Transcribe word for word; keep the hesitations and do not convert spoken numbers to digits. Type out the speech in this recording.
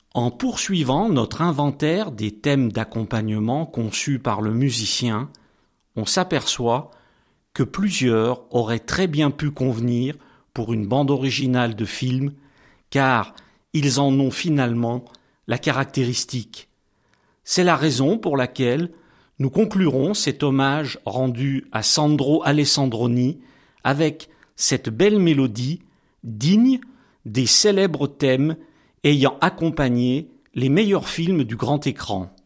En poursuivant notre inventaire des thèmes d'accompagnement conçus par le musicien, on s'aperçoit que plusieurs auraient très bien pu convenir pour une bande originale de film, car ils en ont finalement la caractéristique. C'est la raison pour laquelle nous conclurons cet hommage rendu à Sandro Alessandroni avec cette belle mélodie digne des célèbres thèmes ayant accompagné les meilleurs films du grand écran.